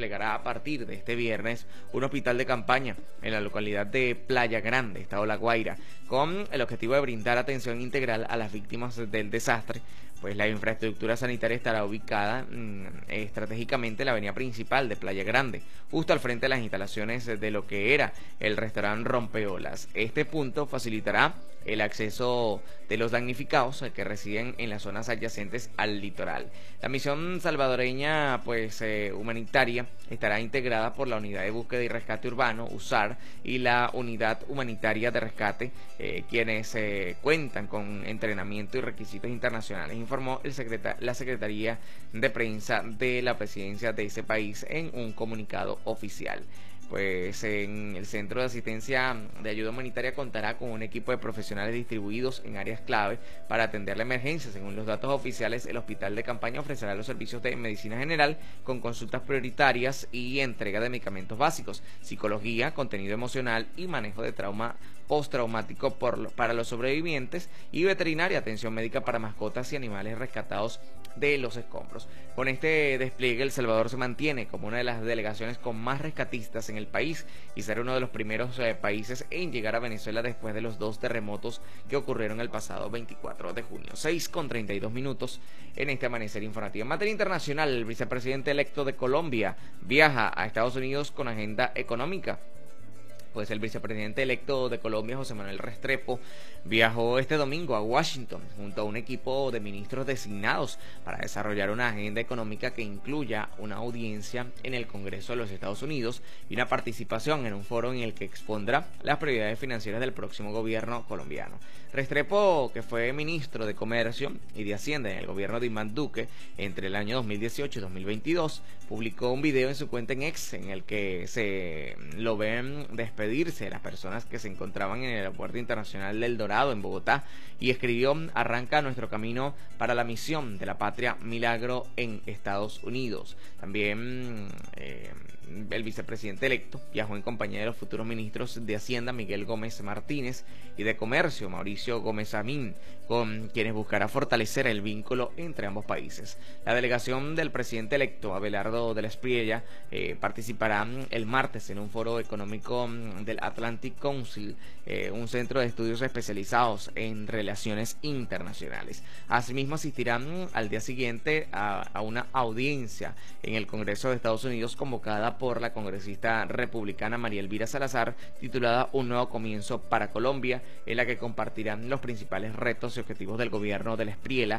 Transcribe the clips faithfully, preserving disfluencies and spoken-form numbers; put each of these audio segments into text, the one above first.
desplegará a partir de este viernes un hospital de campaña en la localidad de Playa Grande, estado La Guaira, con el objetivo de brindar atención integral a las víctimas del desastre. Pues la infraestructura sanitaria estará ubicada mmm, estratégicamente en la avenida principal de Playa Grande, justo al frente de las instalaciones de lo que era el restaurante Rompeolas. Este punto facilitará el acceso de los damnificados que residen en las zonas adyacentes al litoral. La misión salvadoreña pues eh, humanitaria estará integrada por la Unidad de Búsqueda y Rescate Urbano, U S A R, y la Unidad Humanitaria de Rescate, eh, quienes eh, cuentan con entrenamiento y requisitos internacionales, informó el secreta la Secretaría de Prensa de la Presidencia de ese país en un comunicado oficial. Pues en el Centro de Asistencia de Ayuda Humanitaria contará con un equipo de profesionales distribuidos en áreas clave para atender la emergencia. Según los datos oficiales, el hospital de campaña ofrecerá los servicios de medicina general con consultas prioritarias y entrega de medicamentos básicos, psicología, contenido emocional y manejo de trauma postraumático por, para los sobrevivientes, y veterinaria, atención médica para mascotas y animales rescatados de los escombros. Con este despliegue, El Salvador se mantiene como una de las delegaciones con más rescatistas en el país y será uno de los primeros eh, países en llegar a Venezuela después de los dos terremotos que ocurrieron el pasado veinticuatro de junio. seis con treinta y dos minutos en este amanecer informativo. En materia internacional, el vicepresidente electo de Colombia viaja a Estados Unidos con agenda económica. Pues el vicepresidente electo de Colombia, José Manuel Restrepo, viajó este domingo a Washington junto a un equipo de ministros designados para desarrollar una agenda económica que incluya una audiencia en el Congreso de los Estados Unidos y una participación en un foro en el que expondrá las prioridades financieras del próximo gobierno colombiano. Restrepo, que fue ministro de Comercio y de Hacienda en el gobierno de Iván Duque entre el año dos mil dieciocho y dos mil veintidós, publicó un video en su cuenta en X en el que se lo ven despedirse de las personas que se encontraban en el Aeropuerto Internacional del Dorado en Bogotá, y escribió: arranca nuestro camino para la misión de la patria Milagro en Estados Unidos. También eh, el vicepresidente electo viajó en compañía de los futuros ministros de Hacienda, Miguel Gómez Martínez, y de Comercio, Mauricio Gómez Amín, con quienes buscará fortalecer el vínculo entre ambos países. La delegación del presidente electo, Abelardo de la Espriella, eh, participará el martes en un foro económico del Atlantic Council, eh, un centro de estudios especializados en relaciones internacionales. Asimismo, asistirán al día siguiente a, a una audiencia en el Congreso de Estados Unidos convocada por la congresista republicana María Elvira Salazar, titulada Un nuevo comienzo para Colombia, en la que compartirán los principales retos y objetivos del gobierno de la Espriella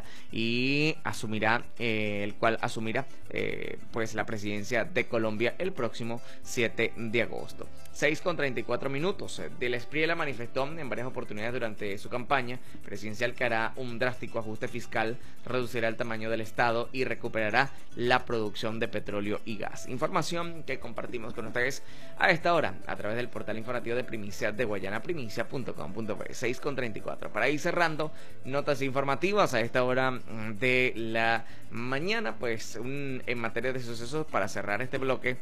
y asumirá, eh, el cual asumirá eh, pues la presidencia de Colombia el próximo siete de agosto. seis con treinta y cuatro minutos. De la Espriella manifestó en varias oportunidades durante su campaña presidencial que hará un drástico ajuste fiscal, reducirá el tamaño del Estado y recuperará la producción de petróleo y gas. Información que compartimos con ustedes a esta hora a través del portal informativo de Primicia de Guayana, primicia punto com punto pe. seis con treinta y cuatro. Para ir cerrando notas informativas a esta hora de la mañana, pues un, en materia de sucesos, para cerrar este bloque,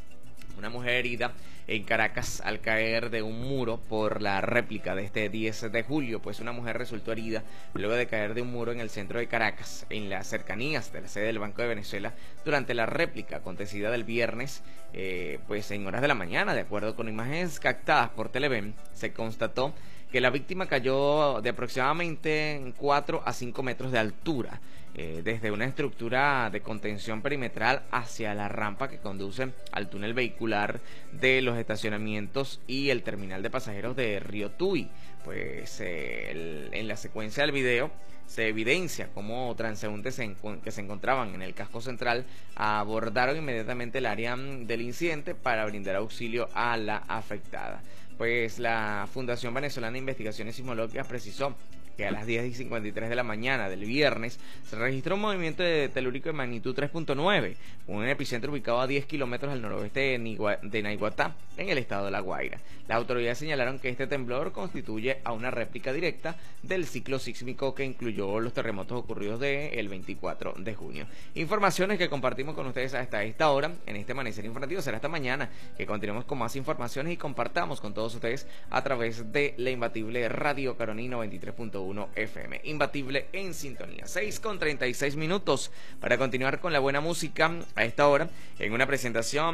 una mujer herida en Caracas al caer de un muro por la réplica de este diez de julio. Pues una mujer resultó herida luego de caer de un muro en el centro de Caracas, en las cercanías de la sede del Banco de Venezuela, durante la réplica acontecida del viernes, eh, pues en horas de la mañana. De acuerdo con imágenes captadas por Televen, se constató que la víctima cayó de aproximadamente cuatro a cinco metros de altura, eh, desde una estructura de contención perimetral hacia la rampa que conduce al túnel vehicular de los estacionamientos y el terminal de pasajeros de Río Tuy. Pues eh, el, en la secuencia del video se evidencia cómo transeúntes en, que se encontraban en el casco central abordaron inmediatamente el área del incidente para brindar auxilio a la afectada. Pues la Fundación Venezolana de Investigaciones Sismológicas precisó que a las diez y cincuenta y tres de la mañana del viernes se registró un movimiento de telúrico de magnitud tres punto nueve, con un epicentro ubicado a diez kilómetros al noroeste de, Nigua, de Naiguatá, en el estado de La Guaira. Las autoridades señalaron que este temblor constituye a una réplica directa del ciclo sísmico que incluyó los terremotos ocurridos del veinticuatro de junio. Informaciones que compartimos con ustedes hasta esta hora en este amanecer informativo. Será hasta mañana que continuemos con más informaciones y compartamos con todos ustedes a través de la imbatible Radio Caroní noventa y tres punto uno F M. Imbatible en sintonía. seis con treinta y seis minutos para continuar con la buena música a esta hora en una presentación